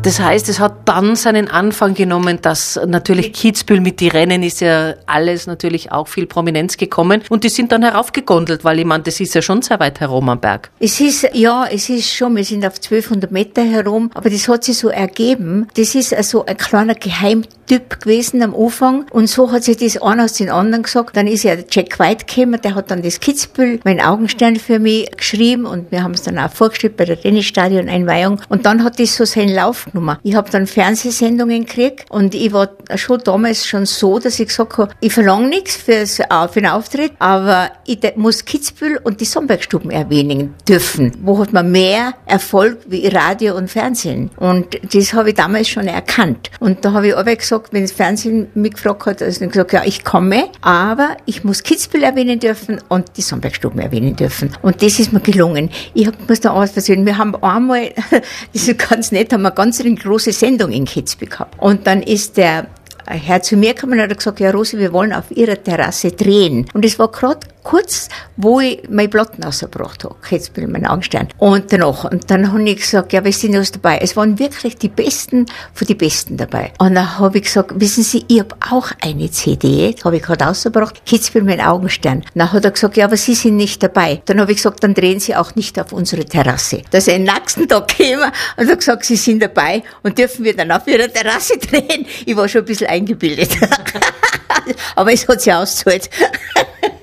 Das heißt, es hat dann seinen Anfang genommen, dass natürlich Kitzbühel mit die Rennen ist ja alles natürlich auch viel Prominenz gekommen und die sind dann heraufgegondelt, weil ich meine, das ist ja schon sehr weit herum am Berg. Es ist schon, wir sind auf 1200 Meter herum, aber das hat sich so ergeben. Das ist so ein kleiner Geheimtyp gewesen am Anfang und so hat sich das einer aus den anderen gesagt. Dann ist ja der Jack White gekommen, der hat dann das Kitzbühel, mein Augenstern für mich geschrieben und wir haben es dann auch vorgestellt bei der Tennisstadion-Einweihung und dann hat das so seinen Lauf genommen. Ich habe dann Fernsehsendungen gekriegt und ich war schon damals schon so, dass ich gesagt habe, ich verlange nichts für den Auftritt, aber ich muss Kitzbühel und die Sonnbergstuben erwähnen dürfen. Wo hat man mehr Erfolg wie Radio und Fernsehen? Und das habe ich damals schon erkannt. Und da habe ich aber gesagt, wenn das Fernsehen mich gefragt hat, also ich gesagt, ja, ich komme, aber ich muss Kitzbühel erwähnen dürfen und die Sonnbergstuben erwähnen dürfen. Und das ist mir gelungen. Ich muss da alles versöhnen. Wir haben einmal, das ist ganz nett, haben wir ganz eine große Sendung in Kitzbühel gehabt. Und dann ist der Herr zu mir gekommen und hat gesagt, ja Rosi, wir wollen auf Ihrer Terrasse drehen. Und es war gerade kurz, wo ich meine Platten rausgebracht habe. Jetzt bin ich mein Augenstern. Und dann habe ich gesagt, ja, was sind alles dabei? Es waren wirklich die Besten von die Besten dabei. Und dann habe ich gesagt, wissen Sie, ich habe auch eine CD, habe ich gerade rausgebracht, Kitzbühel, mein Augenstern. Dann hat er gesagt, ja, aber Sie sind nicht dabei. Dann habe ich gesagt, dann drehen Sie auch nicht auf unsere Terrasse. Da ist er am nächsten Tag gekommen und hat gesagt, Sie sind dabei und dürfen wir dann auf Ihrer Terrasse drehen. Ich war schon ein bisschen eingebildet. Aber es hat sich ausgezahlt.